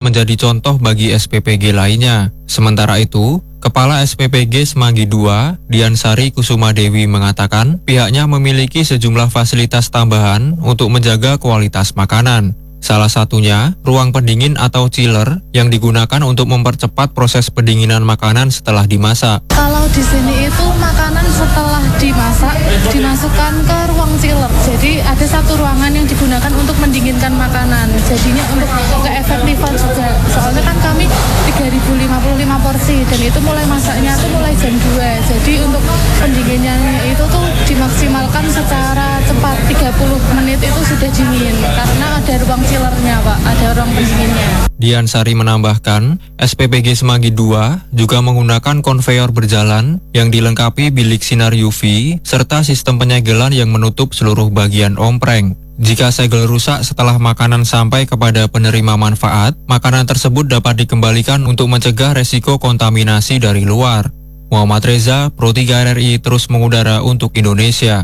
menjadi contoh bagi SPPG lainnya. Sementara itu, Kepala SPPG Semanggi II, Diansari Kusuma Dewi mengatakan pihaknya memiliki sejumlah fasilitas tambahan untuk menjaga kualitas makanan. Salah satunya, ruang pendingin atau chiller yang digunakan untuk mempercepat proses pendinginan makanan setelah dimasak. Kalau di sini itu makanan setelah dimasak dimasukkan ke ruang chiller. Jadi ada satu ruangan yang digunakan untuk mendinginkan makanan. Jadinya untuk keefektifan juga. Soalnya kan kami 3055 porsi dan itu mulai masaknya tuh mulai jam 2. Jadi untuk pendinginannya itu tuh dimaksimalkan secara cepat. 30 menit itu sudah dingin karena ada ruang chillernya, Pak, ada ruang pendinginnya. Diansari menambahkan, SPPG Semanggi II juga menggunakan konveyor berjalan yang dilengkapi bilik sinar UV serta sistem penyegelan yang menutup seluruh bagian ompreng. Jika segel rusak setelah makanan sampai kepada penerima manfaat, makanan tersebut dapat dikembalikan untuk mencegah resiko kontaminasi dari luar. Muhammad Reza, Pro 3 RRI terus mengudara untuk Indonesia.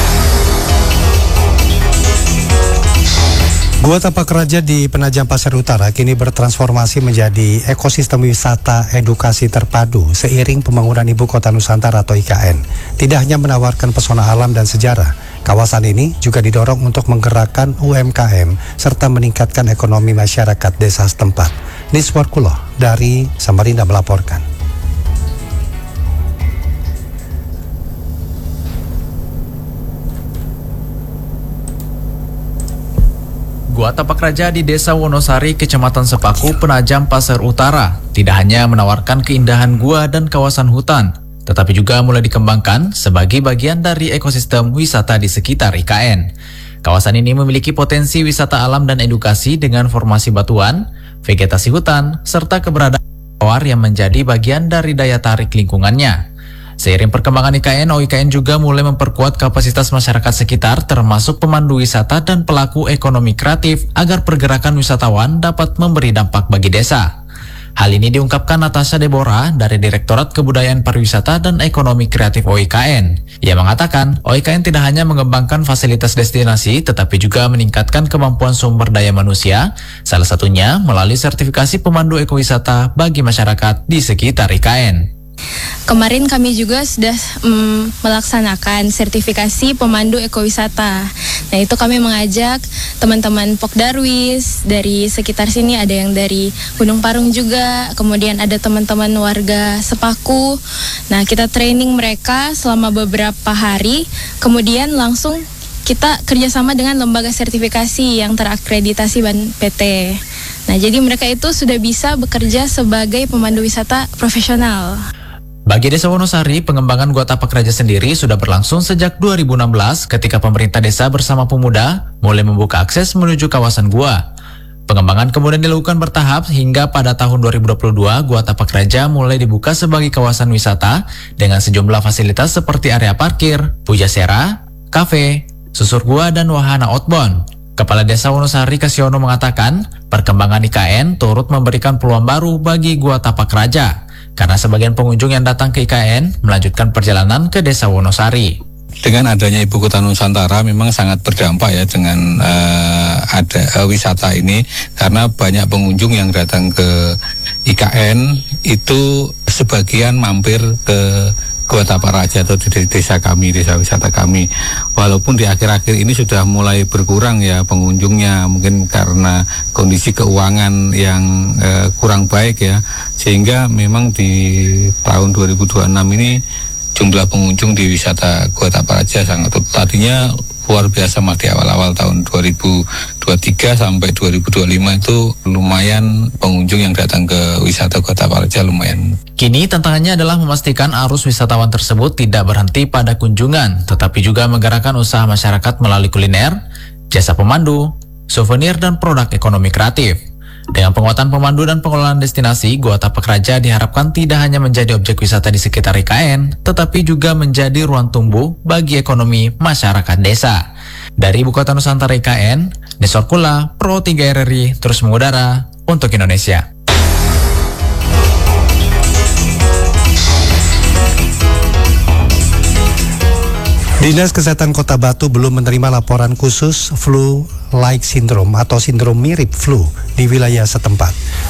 Gua Tapak Raja di Penajam Pasir Utara kini bertransformasi menjadi ekosistem wisata edukasi terpadu seiring pembangunan Ibu Kota Nusantara atau IKN. Tidak hanya menawarkan pesona alam dan sejarah, kawasan ini juga didorong untuk menggerakkan UMKM serta meningkatkan ekonomi masyarakat desa setempat. Niswar Kuloh dari Samarinda melaporkan. Gua Tapak Raja di Desa Wonosari, Kecamatan Sepaku, Penajam Pasir Utara tidak hanya menawarkan keindahan gua dan kawasan hutan, tetapi juga mulai dikembangkan sebagai bagian dari ekosistem wisata di sekitar IKN. Kawasan ini memiliki potensi wisata alam dan edukasi dengan formasi batuan, vegetasi hutan, serta keberadaan tawar yang menjadi bagian dari daya tarik lingkungannya. Seiring perkembangan IKN, OIKN juga mulai memperkuat kapasitas masyarakat sekitar termasuk pemandu wisata dan pelaku ekonomi kreatif agar pergerakan wisatawan dapat memberi dampak bagi desa. Hal ini diungkapkan Natasha Deborah dari Direktorat Kebudayaan Pariwisata dan Ekonomi Kreatif OIKN. Ia mengatakan, OIKN tidak hanya mengembangkan fasilitas destinasi tetapi juga meningkatkan kemampuan sumber daya manusia, salah satunya melalui sertifikasi pemandu ekowisata bagi masyarakat di sekitar IKN. Kemarin kami juga sudah melaksanakan sertifikasi pemandu ekowisata. Nah, itu kami mengajak teman-teman Pokdarwis dari sekitar sini, ada yang dari Gunung Parung juga, kemudian ada teman-teman warga Sepaku. Nah, kita training mereka selama beberapa hari, kemudian langsung kita kerjasama dengan lembaga sertifikasi yang terakreditasi PT. Nah, jadi mereka itu sudah bisa bekerja sebagai pemandu wisata profesional. Bagi Desa Wonosari, pengembangan Gua Tapak Raja sendiri sudah berlangsung sejak 2016 ketika pemerintah desa bersama pemuda mulai membuka akses menuju kawasan gua. Pengembangan kemudian dilakukan bertahap hingga pada tahun 2022 Gua Tapak Raja mulai dibuka sebagai kawasan wisata dengan sejumlah fasilitas seperti area parkir, pujasera, kafe, susur gua, dan wahana outbound. Kepala Desa Wonosari Kasiono mengatakan, perkembangan IKN turut memberikan peluang baru bagi Gua Tapak Raja karena sebagian pengunjung yang datang ke IKN melanjutkan perjalanan ke Desa Wonosari. Dengan adanya Ibu Kota Nusantara memang sangat berdampak ya dengan ada wisata ini, karena banyak pengunjung yang datang ke IKN itu sebagian mampir ke Gua Tapak Raja atau di desa kami, desa wisata kami. Walaupun di akhir-akhir ini sudah mulai berkurang ya pengunjungnya, mungkin karena kondisi keuangan yang kurang baik ya, sehingga memang di tahun 2026 ini jumlah pengunjung di wisata Gua Tapak Raja sangat tadinya luar biasa di awal-awal tahun 2023 sampai 2025 itu lumayan pengunjung yang datang ke wisata Gua Tapak Raja lumayan. Kini tantangannya adalah memastikan arus wisatawan tersebut tidak berhenti pada kunjungan, tetapi juga menggerakkan usaha masyarakat melalui kuliner, jasa pemandu, souvenir, dan produk ekonomi kreatif. Dengan penguatan pemandu dan pengelolaan destinasi, Gua Tapak Raja diharapkan tidak hanya menjadi objek wisata di sekitar IKN, tetapi juga menjadi ruang tumbuh bagi ekonomi masyarakat desa. Dari Ibu Kota Nusantara IKN, Niswar Kuloh, Pro 3 RRI, terus mengudara untuk Indonesia. Dinas Kesehatan Kota Batu belum menerima laporan khusus flu-like syndrome atau sindrom mirip flu di wilayah setempat.